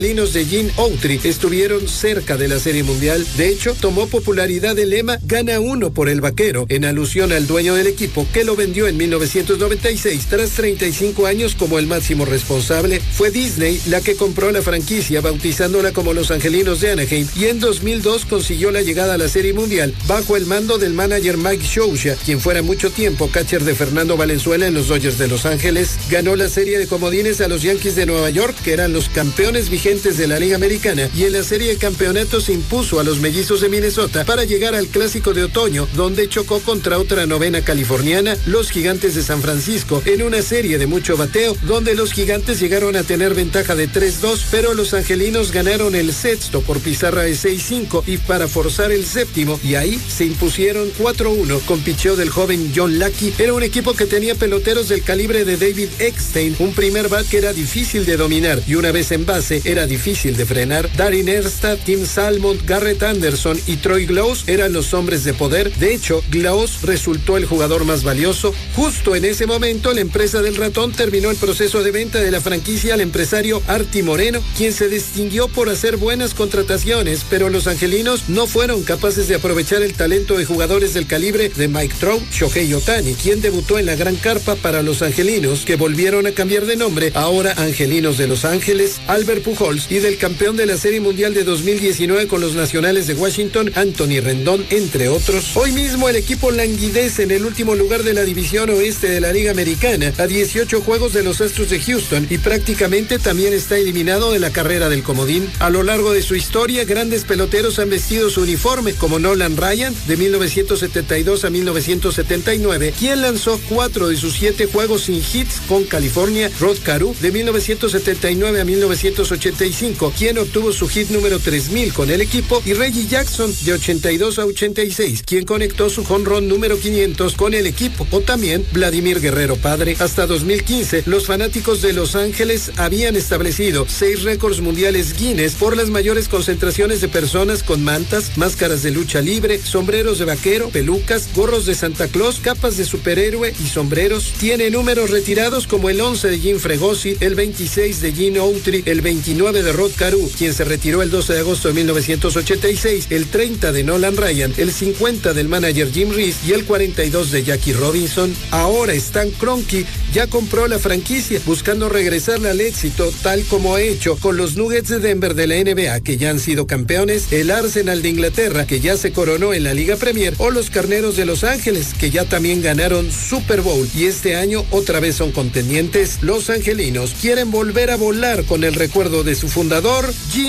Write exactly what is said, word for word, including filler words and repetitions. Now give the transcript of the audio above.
Angelinos de Gene Autry estuvieron cerca de la Serie Mundial. De hecho, tomó popularidad el lema "Gana uno por el vaquero", en alusión al dueño del equipo que lo vendió en mil novecientos noventa y seis. Tras treinta y cinco años como el máximo responsable, fue Disney la que compró la franquicia, bautizándola como Los Angelinos de Anaheim, y en dos mil dos consiguió la llegada a la Serie Mundial bajo el mando del manager Mike Scioscia, quien fuera mucho tiempo catcher de Fernando Valenzuela en los Dodgers de Los Ángeles. Ganó la serie de comodines a los Yankees de Nueva York, que eran los campeones vigentes de la Liga Americana, y en la serie de campeonatos impuso a los Mellizos de Minnesota para llegar al Clásico de Otoño, donde chocó contra otra novena californiana, los Gigantes de San Francisco, en una serie de mucho bateo, donde los Gigantes llegaron a tener ventaja de tres dos, pero los Angelinos ganaron el sexto por pizarra de seis cinco y para forzar el séptimo, y ahí se impusieron cuatro uno con picheo del joven John Lackey. Era un equipo que tenía peloteros del calibre de David Eckstein, un primer bat que era difícil de dominar, y una vez en base era difícil de frenar. Darren Erstad, Tim Salmon, Garrett Anderson y Troy Glaus eran los hombres de poder. De hecho, Glaus resultó el jugador más valioso. Justo en ese momento, la empresa del ratón terminó el proceso de venta de la franquicia al empresario Artie Moreno, quien se distinguió por hacer buenas contrataciones, pero los angelinos no fueron capaces de aprovechar el talento de jugadores del calibre de Mike Trout, Shohei Ohtani, quien debutó en la gran carpa para los angelinos, que volvieron a cambiar de nombre, ahora Angelinos de Los Ángeles, Albert Pujols, y del campeón de la Serie Mundial de dos mil diecinueve con los Nacionales de Washington, Anthony Rendón, entre otros. Hoy mismo el equipo languidece en el último lugar de la división oeste de la Liga Americana, a dieciocho juegos de los Astros de Houston, y prácticamente también está eliminado de la carrera del comodín. A lo largo de su historia, grandes peloteros han vestido su uniforme, como Nolan Ryan, de mil novecientos setenta y dos a mil novecientos setenta y nueve, quien lanzó cuatro de sus siete juegos sin hits con California; Rod Carew, de mil novecientos setenta y nueve a mil novecientos ochenta y cinco, quien obtuvo su hit número tres mil con el equipo; y Reggie Jackson, de ochenta y dos a ochenta y seis, quien conectó su home run número quinientos con el equipo; o también Vladimir Guerrero padre. Hasta dos mil quince, los fanáticos de Los Ángeles habían establecido seis récords mundiales Guinness por las mayores concentraciones de personas con mantas, máscaras de lucha libre, sombreros de vaquero, pelucas, gorros de Santa Claus, capas de superhéroe y sombreros. Tiene números retirados como el once de Jim Fregosi, el veintiséis de Gene Autry, el veintinueve de Rod Carew, quien se retiró el doce de agosto de mil novecientos ochenta y seis, el treinta de Nolan Ryan, el cincuenta del manager Jim Reese y el cuarenta y dos de Jackie Robinson. Ahora Stan Kroenke ya compró la franquicia, buscando regresarla al éxito, tal como ha hecho con los Nuggets de Denver de la N B A, que ya han sido campeones, el Arsenal de Inglaterra, que ya se coronó en la Liga Premier, o los Carneros de Los Ángeles, que ya también ganaron Super Bowl y este año otra vez son contendientes. Los angelinos quieren volver a volar con el recuerdo de su fundador, Gene